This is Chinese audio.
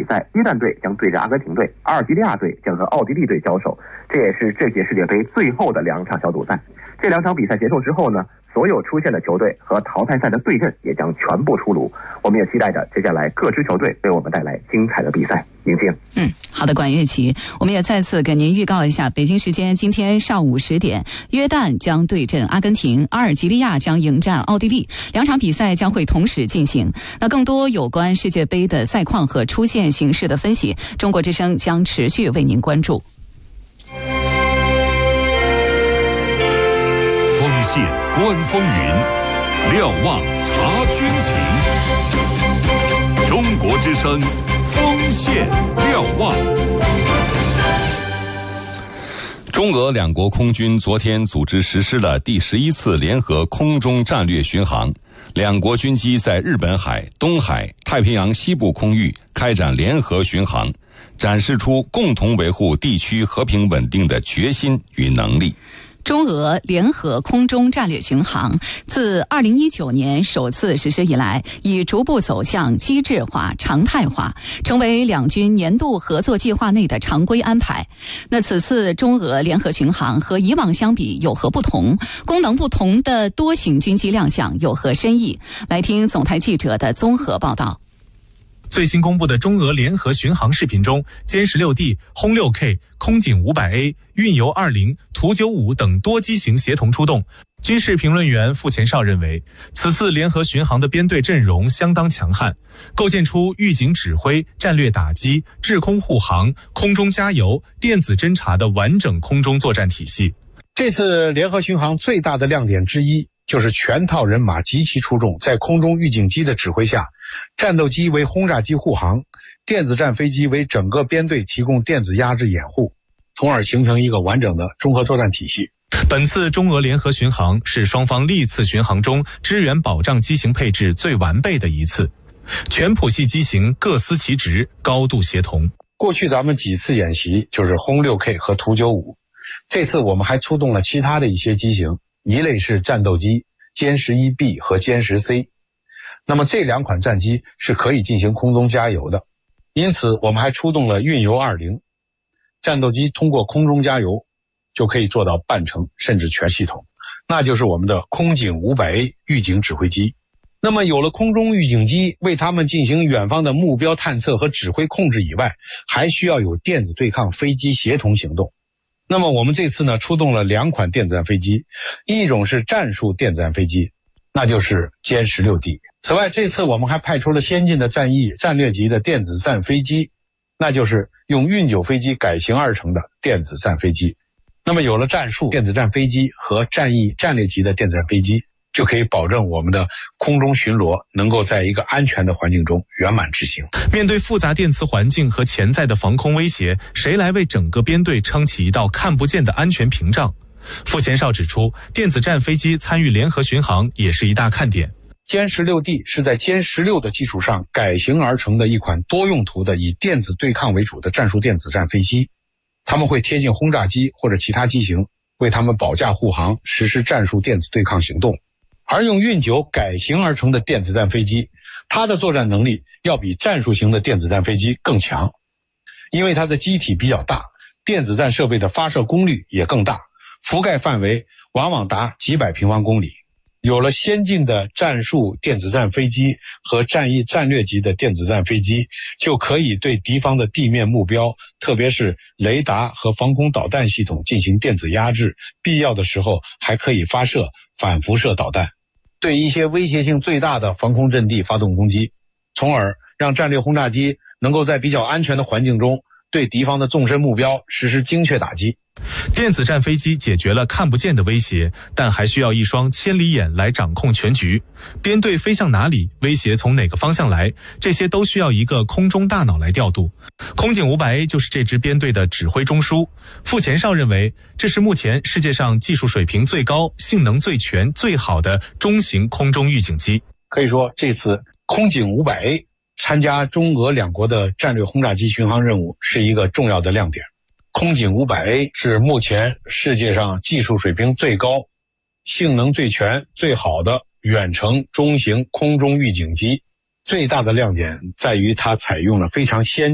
赛，约旦队将对阵阿根廷队，阿尔及利亚队将和奥地利队交手。这也是这届世界杯最后的2场小组赛。这2场比赛结束之后呢，所有出现的球队和淘汰赛的对阵也将全部出炉。我们也期待着接下来各支球队为我们带来精彩的比赛。宁静。 好的，管乐琪，我们也再次给您预告一下，北京时间今天上午10点，约旦将对阵阿根廷，阿尔及利亚将迎战奥地利，2场比赛将会同时进行。那更多有关世界杯的赛况和出线形势的分析，中国之声将持续为您关注。 锋线观风云，瞭望察军情。中国之声锋线瞭望。中俄两国空军昨天组织实施了第11次联合空中战略巡航，两国军机在日本海、东海、太平洋西部空域开展联合巡航，展示出共同维护地区和平稳定的决心与能力。 中俄联合空中战略巡航自2019年首次实施以来，已逐步走向机制化、常态化，成为两军年度合作计划内的常规安排。那此次中俄联合巡航和以往相比有何不同？功能不同的多型军机亮相有何深意？来听总台记者的综合报道。 最新公布的中俄联合巡航视频中，歼 16D、轰 6K、空警 500A、运油20、图95等多机型协同出动。军事评论员傅前绍认为，此次联合巡航的编队阵容相当强悍，构建出预警指挥、战略打击、制空护航、空中加油、电子侦察的完整空中作战体系。 这次联合巡航最大的亮点之一，就是全套人马极其出众，在空中预警机的指挥下，战斗机为轰炸机护航，电子战飞机为整个编队提供电子压制掩护，从而形成一个完整的综合作战体系。 本次中俄联合巡航是双方历次巡航中支援保障机型配置最完备的一次，全谱系机型各司其职，高度协同。 过去咱们几次演习就是轰 6K 和图95，这次我们还出动了其他的一些机型，一类是战斗机歼 11B 和歼 10C， 那么这2款战机是可以进行空中加油的，因此我们还出动了运油20，战斗机通过空中加油就可以做到半程甚至全系统，那就是我们的空警 500A 预警指挥机。那么有了空中预警机为他们进行远方的目标探测和指挥控制以外，还需要有电子对抗飞机协同行动。那么我们这次呢，出动了2款电子战飞机，一种是战术电子战飞机，那就是歼 16D。此外，这次我们还派出了先进的战役战略级的电子战飞机，那就是用运9飞机改型而成的电子战飞机。那么有了战术电子战飞机和战役战略级的电子战飞机，就可以保证我们的空中巡逻能够在一个安全的环境中圆满执行。 面对复杂电磁环境和潜在的防空威胁，谁来为整个编队撑起一道看不见的安全屏障？傅前绍指出，电子战飞机参与联合巡航也是一大看点。 歼 16D 是在歼 16的基础上改型而成的一款多用途的以电子对抗为主的战术电子战飞机，他们会贴近轰炸机或者其他机型，为他们保驾护航，实施战术电子对抗行动。而用运9改型而成的电子战飞机，它的作战能力要比战术型的电子战飞机更强，因为它的机体比较大，电子战设备的发射功率也更大，覆盖范围往往达几百平方公里。有了先进的战术电子战飞机和战役战略级的电子战飞机，就可以对敌方的地面目标，特别是雷达和防空导弹系统进行电子压制，必要的时候还可以发射反辐射导弹，对一些威胁性最大的防空阵地发动攻击，从而让战略轰炸机能够在比较安全的环境中对敌方的纵深目标实施精确打击。 电子战飞机解决了看不见的威胁，但还需要一双千里眼来掌控全局。编队飞向哪里，威胁从哪个方向来，这些都需要一个空中大脑来调度。空警 500A 就是这支编队的指挥中枢。傅前绍认为，这是目前世界上技术水平最高、性能最全、最好的中型空中预警机。 可以说，这次空警 500A 参加中俄两国的战略轰炸机巡航任务是一个重要的亮点。空警 500A 是目前世界上技术水平最高、性能最全、最好的远程中型空中预警机。最大的亮点在于它采用了非常先进